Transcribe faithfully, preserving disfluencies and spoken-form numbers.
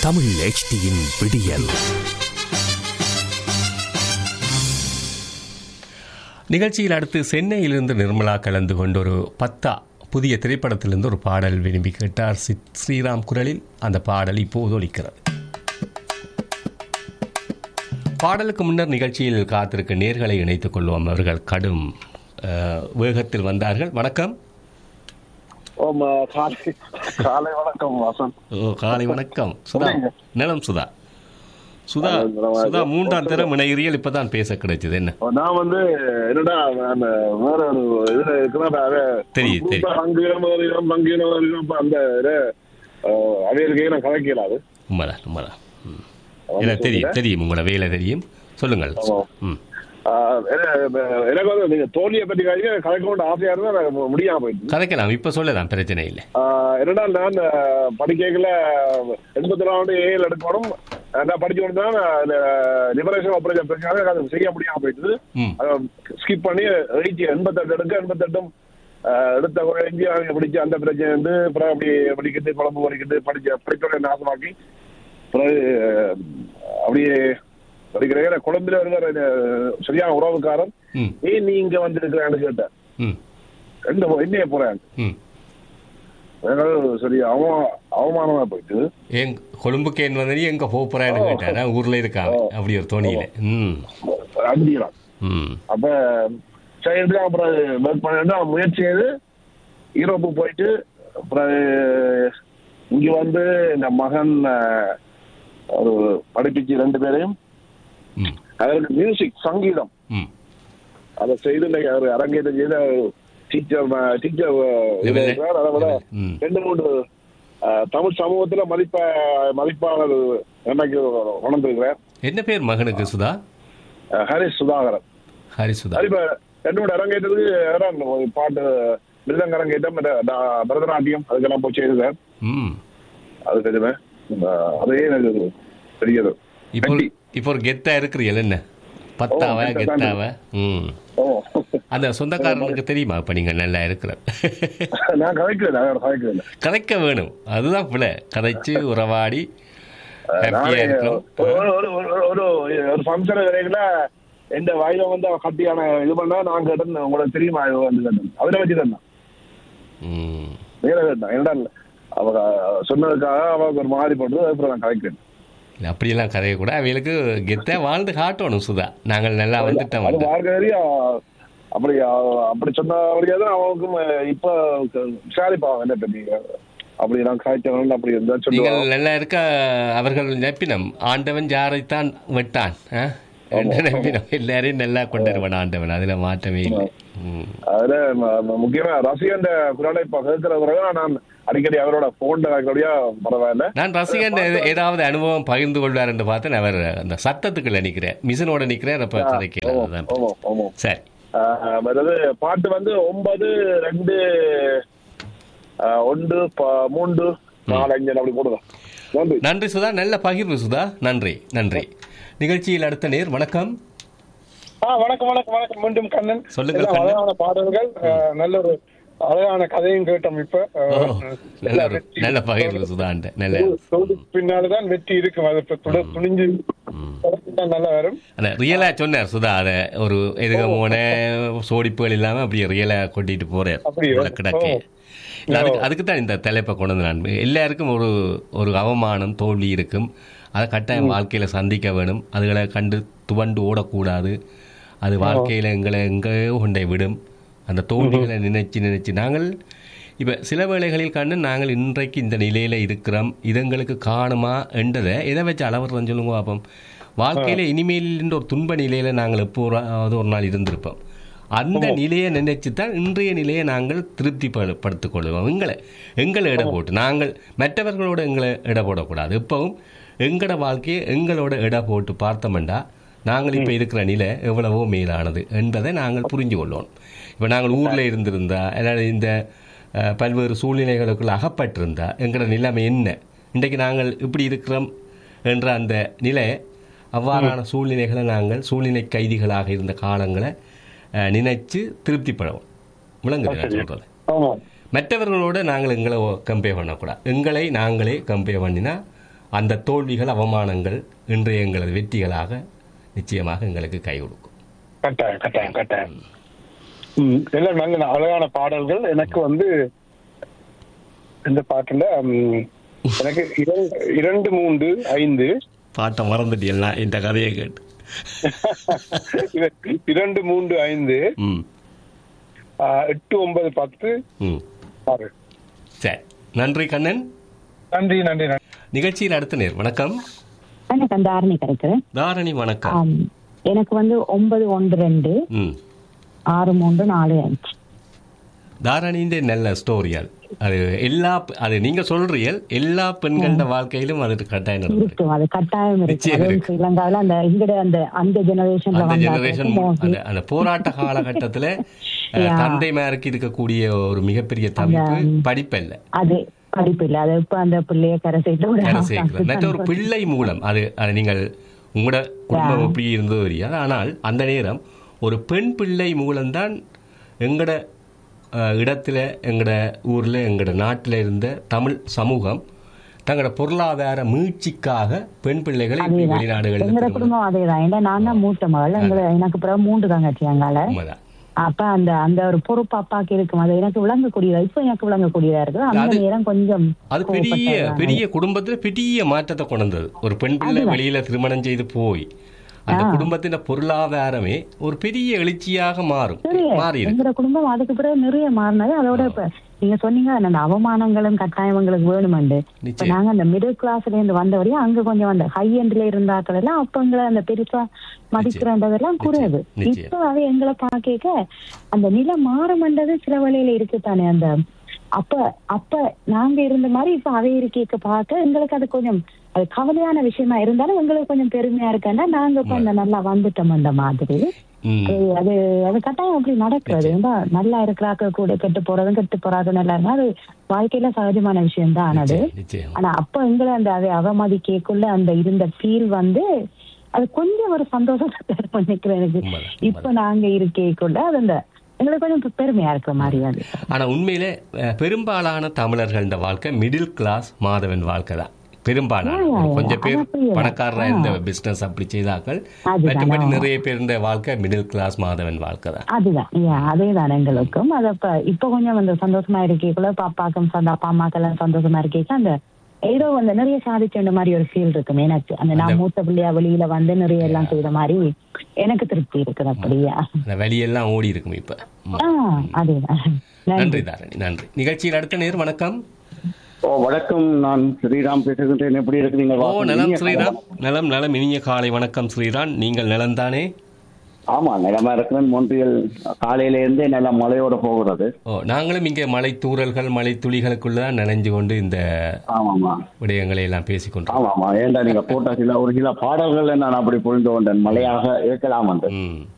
Tamil H டியின் விடியல் நிகழ்ச்சியில் அடுத்து சென்னையிலிருந்து நிர்மலா கலந்து கொண்டு ஒரு பத்தா புதிய திரைப்படத்திலிருந்து ஒரு பாடல் விரும்பி கேட்டார். ஸ்ரீராம் குரலில் அந்த பாடல் இப்போது ஒலிக்கிறது. பாடலுக்கு முன்னர் நிகழ்ச்சியில் காத்திருக்க நேர்களை இணைத்துக் கொள்வோம். அவர்கள் கடும் வேகத்தில் வந்தார்கள். வணக்கம். காலை வணக்கம் வாசன். ஓ காலை வணக்கம் சுதா. நலம் சுதா. சுதா சுதா மூன்றாம் தரம் இணையறியல் இப்பதான் பேச கிடைச்சது. என்ன நான் வந்து என்னடா வேற ஒரு இதுல இருக்கிற தெரியும் தெரியும் அந்த அவைகளுக்கே நான் கலைக்கலாது. உண்மைதான் உண்மைதான். எனக்கு தெரியும் தெரியும் உங்களோட வேலை தெரியும். சொல்லுங்கள். ம் எனக்கு வந்து நீங்க தோல்வியை பற்றி கலைக்க ஆசையா இருந்தா முடியாம போயிட்டு கலைக்கலாம். இப்ப சொல்லலாம், பிரச்சனை இல்லை. என்னடா நான் படிக்கல எண்பத்தி நாலு ஏழு எடுக்கணும் நான் படிச்சு கொண்டு தான் லிபரேஷன் ஆபரேஷன் பிரச்சனை அது செய்ய முடியாம போயிட்டு ஸ்கிப் பண்ணி எயிட்டி எண்பத்தெட்டு எடுக்க எண்பத்தெட்டும் எடுத்த ஒரு இந்தியா பிடிச்சி அந்த பிரச்சனை வந்து அப்புறம் அப்படி படிக்கிட்டு குழம்பு படிக்கிட்டு படிச்ச படித்தோட நாசமாக்கி பிறகு அப்படியே படிக்கிற குழம்புல இருக்கிற சரியான உறவுக்காரன் ஏன் நீ இங்க வந்துருக்கிறான்னு கேட்டேன். என்னைய போறேன் சரி அவ அவமானமா போயிட்டு எங் கொழும்புக்கு என்ன வந்து எங்க போறான்னு கேட்டாரா? ஊர்ல இருக்காங்க அப்படி ஒரு தோணியில அப்படிலாம். அப்ப சரி அப்புறம் ஒர்க் பண்ணிட்டு முயற்சி செய்து யூரோப்பு போயிட்டு அப்புறம் இங்க வந்து இந்த மகன் ஒரு படிப்பிச்சு ரெண்டு பேரையும் அதற்கு மியூசிக் சங்கீதம் அதை செய்து அவர் அரங்கேற்றம் செய்த டீச்சர் டீச்சர் அதை விட ரெண்டு மூன்று தமிழ் சமூகத்துல மதிப்ப மதிப்பாளர் எனக்கு உணர்ந்திருக்கிறார். என்ன பேர் மகனுக்கு? சுதா ஹரிஷ் சுதாகரன். ஹரிஷ் சுதா இப்ப என்னோட அரங்கேற்றத்துக்கு பாட்டு மிருதங்க அரங்கேற்றம் பரதநாட்டியம் அதுக்கெல்லாம் போய் செய்திருக்கார். அது தெரியுமே அதே எனக்கு தெரியாது. இப்போ ஒரு கெத்தா இருக்கிறீங்க என்ன பத்தாவ கெத்தாவ ம் அந்த சொந்தக்காரனுக்கு தெரியுமா இப்ப நீங்க நல்லா இருக்கிற? நான் கதைக்கிறேன் கதைக்க வேணும். அதுதான் பிள்ளை கதைச்சு உறவாடி ஒரு ஃபங்க்ஷன் வரைக்குல எந்த வாயில வந்து அவ கட்டியான இது பண்ணா நான் கேட்டேன் உங்களுக்கு தெரியுமா அவரை வச்சு தான் வேற கேட்டான். என்னடா அவ சொன்னதுக்காக அவளுக்கு ஒரு மாதிரி போட்டு அப்புறம் நான் கதைக்கிறேன். அப்படியெல்லாம் கதைய கூட அவைகளுக்கு கெத்த வாழ்ந்து காட்டணும். சுதா நாங்கள் நல்லா வந்துட்டோம். அப்படி அப்படி சொன்னபடியாதான் அவங்களுக்கும் இப்ப விசாரிப்பாங்க என்ன பண்ணி அப்படி நான் காய்ச்சவங்க அப்படி இருந்தா நீங்கள் நல்லா இருக்க அவர்கள் நப்பினம் ஆண்டவன் யாரைத்தான் வெட்டான் நம்பினம் எல்லாரையும் நல்லா கொண்டு வருவான் ஆண்டவன். அதுல மாற்றமே இல்லை. அதுல முக்கியமா ரசிகன் குரலை கேட்கிறவங்க நான் அடிக்கடி அவரோட போன் பரவாயில்ல. நான் ரசிகன் ஏதாவது அனுபவம் பகிர்ந்து கொள்வார் என்று பார்த்தேன். அவர் அந்த சத்தத்துக்குள்ள நிக்கிறேன், மிஷனோட நிக்கிறேன். சரி பாட்டு வந்து ஒன்பது ரெண்டு ஒன்று மூன்று நாலு அஞ்சு அப்படி போடுவேன். நன்றி சுதா, நல்ல பகிர்வு சுதா. நன்றி நன்றி. நிகழ்ச்சியில் அடுத்த நேர். வணக்கம். வணக்கம் வணக்கம் வணக்கம். மீண்டும் கண்ணன். சொல்லுங்கள். அழகான பாடல்கள், நல்ல ஒரு அழகான கதையும் கேட்டோம். இப்ப நல்ல பகிர்வு சுதா. நல்ல பின்னால்தான் வெற்றி இருக்கும். அதை துணிஞ்சு நல்லா வரும். ரியலா சொன்னார் சுதா. அத ஒரு எதுகமான சோடிப்புகள் இல்லாம அப்படியே ரியலா கொட்டிட்டு போறார் கிடக்கு. அதுக்கு அதுக்குத்தான் இந்த தலைப்பை கொண்டு வந்து நான் எல்லாருக்கும் ஒரு ஒரு அவமானம் தோல்வி இருக்கும். அதை கட்டாயம் வாழ்க்கையில சந்திக்க வேணும். அதுகளை கண்டு துவண்டு ஓடக்கூடாது. அது வாழ்க்கையில எங்களை எங்கேயோ கொண்டே விடும். அந்த தோல்விகளை நினைச்சு நினைச்சு நாங்கள் இப்போ சில வேளைகளில் கண்டு நாங்கள் இன்றைக்கு இந்த நிலையில் இருக்கிறோம், இதங்களுக்கு காணுமா என்றதை எதை வச்சு அளவுறோம் சொல்லுங்க பார்ப்போம். வாழ்க்கையில் இனிமேல் என்ற ஒரு துன்ப நிலையில் நாங்கள் எப்போது ஒரு நாள் இருந்திருப்போம். அந்த நிலையை நினைச்சு தான் இன்றைய நிலையை நாங்கள் திருப்தி படுத்திக் கொள்வோம். எங்களை எங்களை இட போட்டு நாங்கள் மற்றவர்களோட எங்களை இட போடக்கூடாது. எப்பவும் எங்களோட வாழ்க்கையை எங்களோட இட போட்டு பார்த்தோம்டா நாங்கள் இப்போ இருக்கிற நிலை எவ்வளவோ மேலானது என்பதை நாங்கள் புரிஞ்சு கொள்ளணும். இப்போ நாங்கள் ஊரில் இருந்திருந்தா அல்லது இந்த பல்வேறு சூழ்நிலைகளுக்குள்ள அகப்பட்டிருந்தா எங்களோட நிலைமை என்ன, இன்றைக்கு நாங்கள் இப்படி இருக்கிறோம் என்ற அந்த நிலை, அவ்வாறான சூழ்நிலைகளை நாங்கள் சூழ்நிலை கைதிகளாக இருந்த காலங்களை நினைச்சு திருப்திப்படவும். விளங்குது நான் சொல்றது? மற்றவர்களோட நாங்கள் எங்களை கம்பேர் பண்ணக்கூடாது. எங்களை நாங்களே கம்பேர் பண்ணினா அந்த தோல்விகள் அவமானங்கள் இன்றைய எங்களது வெற்றிகளாக நிச்சயமாக எங்களுக்கு கை கொடுக்கும். கட்டாயம் கட்டாயம் கட்டாயம். ம், எல்லாம் நல்ல அழகான பாடல்கள். எனக்கு வந்து இந்த பாட்டுல ம், எனக்கு இரண்டு இரண்டு மூன்று ஐந்து பாட்டை மறந்துட்டீங்களா இந்த கதையை கேட்டு? இரண்டு மூன்று ஐந்து ம் ஆ, எட்டு ஒன்பது பத்து ம் ஆறு. சரி, நன்றி கண்ணன். நன்றி நன்றி நன்றி. நிகழ்ச்சியில் அடுத்த நேர். வணக்கம். வணக்கம், தாரணி கிடைக்கிறேன். தாரணி வணக்கம். ஆம், எனக்கு வந்து ஒன்பது ஒன்று ரெண்டு ம் ஆறு மூன்று நாலு அஞ்சு. தாரணின்ற நல்ல ஸ்டோரியால் அது எல்லா அது நீங்க சொல்றீர்கள் எல்லா பெண்களோட வாழ்க்கையிலும் அது கட்டாயம் நடக்கும். இருக்கும், அது கட்டாயம் இருக்கு. நிச்சயம் அதுவும் இருக்கு. ஸ்ரீலங்காவில அந்த இங்கட அந்த அந்த ஜெனரேஷன்ல அந்த வந்த ஜெனரேஷன் அந்த அந்த போராட்ட காலகட்டத்துல அஹ், தந்தைமாருக்கு இருக்கக்கூடிய ஒரு மிகப்பெரிய தவிப்பு படிப்பல்ல, அது படிப்பு இல்ல. அது இப்ப அந்த பிள்ளைய கரை சேர்த்து கரை சேர்க்கிறது மற்ற ஒரு பிள்ளை மூலம் அது அது நீங்கள் உங்களோட குடும்பம் எப்படி இருந்ததோ தெரியாது. ஆனால் அந்த நேரம் ஒரு பெண் பிள்ளை மூலம்தான் எங்கட அஹ், இடத்துல எங்கட ஊர்ல எங்கட நாட்டில் இருந்த தமிழ் சமூகம் தங்களோட பொருளாதார மீட்சிக்காக பெண் பிள்ளைகளை இப்படி எங்கட வெளிநாடுகளில் குடும்பம் அதேதான். ஏன்னா நான் தான் மூத்த மகள். எங்களை எனக்கு பிறகு மூன்று தங்கச்சி அங்கால. உண்மைதான். அப்ப அந்த அந்த ஒரு பொறுப்பு அப்பாக்கு இருக்கும். அது எனக்கு விளங்கக்கூடியதா, இப்ப எனக்கு விளங்கக்கூடியதா இருக்குது. அந்த நேரம் கொஞ்சம் அது பெரிய பெரிய குடும்பத்துல பெரிய மாற்றத்தை கொண்டு வந்தது. ஒரு பெண் பிள்ளை வெளியில திருமணம் செய்து போய் அந்த குடும்பத்தின் பொருளாதாரமே ஒரு பெரிய எழுச்சியாக மாறும் மாறி இருக்கு. எங்க குடும்பம் அதுக்கு பிறகு நிறைய மாறினது. அதோட இப்ப நீங்க சொன்னீங்க அந்த அவமானங்களும் கட்டாயங்களுக்கு வேணுமெண்டு. இப்ப நாங்க அந்த மிடில் கிளாஸ்ல இருந்து வந்தவரையும் அங்க கொஞ்சம் அந்த ஹை எண்ட்ல இருந்தாக்கள் எல்லாம் அப்ப எங்களை அந்த பெருசா மதிக்கிறதெல்லாம் குறையுது. இப்ப அது எங்களை பாக்க அந்த நிலை மாறுமென்றது சில வழியில இருக்குதானே. அந்த அப்ப அப்ப நாங்க இருந்த மாதிரி இப்ப அதை இருக்க பார்க்க எங்களுக்கு அது கொஞ்சம் அது கவலையான விஷயமா இருந்தாலும் எங்களுக்கு கொஞ்சம் பெருமையா இருக்கேன்னா நாங்க இப்ப அந்த நல்லா வந்துட்டோம் அந்த மாதிரி. அது அது கட்டாயம் அப்படி நடக்குது. நல்லா இருக்கிறாக்க கூட கெட்டு போறதும் கெட்டு போறாது நல்லா இருந்தா அது வாழ்க்கையில சகஜமான விஷயம் தான் அது. ஆனா அப்ப எங்களை அந்த அதை அவமதி கேக்குள்ள அந்த இருந்த ஃபீல் வந்து அது கொஞ்சம் ஒரு சந்தோஷத்தை பண்ணிக்கிறேன் எனக்கு. இப்ப நாங்க இருக்கேக்குள்ள அது அந்த எங்களுக்கு கொஞ்சம் பெருமையா இருக்கிற மாதிரி அது. ஆனா உண்மையிலே பெரும்பாலான தமிழர்கள வாழ்க்கை மிடில் கிளாஸ் மாதவன் வாழ்க்கை தான். பெரும்பாலான கொஞ்சம் பேர் பணக்காரராக இருந்த பிசினஸ் அப்படி செய்தார்கள். மற்றபடி நிறைய பேர் இருந்த வாழ்க்கை மிடில் கிளாஸ் மாதவன் வாழ்க்கை தான். அதுதான் அதேதான் எங்களுக்கும். அது அப்ப இப்ப கொஞ்சம் அந்த சந்தோஷமா இருக்கேக்குள்ள பாப்பாக்கும் அப்பா அம்மாக்கெல்லாம் சந்தோஷமா இருக்கேக்க அந்த ஏதோ அந்த நிறைய சாதிச்ச மாதிரி ஒரு ஃபீல் இருக்கும் எனக்கு. அந்த நான் மூத்த பிள்ளையா வெளியில வந்து நிறைய எல்லாம் செய்த மாதிரி எனக்கு திருப்தி இருக்குது. அப்படியா வெளியெல்லாம் ஓடி இருக்கும் இப்ப. அதேதான். நன்றி தாரணி, நன்றி. நிகழ்ச்சியில் அடுத்த நேர். வணக்கம். ஓ வணக்கம், நான் ஸ்ரீராம் பேசுகின்றேன். எப்படி இருக்கிறீங்க? ஓ நலம் ஸ்ரீராம். நலம் நலம். இனிய காலை வணக்கம் ஸ்ரீராம். நீங்கள் நலம் தானே? ஆமா, நிலமா இருக்கிறேன். மொன்றியல் காலையில இருந்தே நல்ல மழையோட போகிறது. ஓ நாங்களும் இங்கே மழை தூறல்கள் மழை துளிகளுக்குள்ளதான் நனைஞ்சு கொண்டு இந்த ஆமாமா விடயங்களை எல்லாம் பேசிக்கொண்டோம். ஆமாமா, ஏண்டா நீங்க போட்ட சில ஒரு சில பாடல்கள் நான் அப்படி புரிந்து கொண்டேன். மழையாக இருக்கலாம் வந்து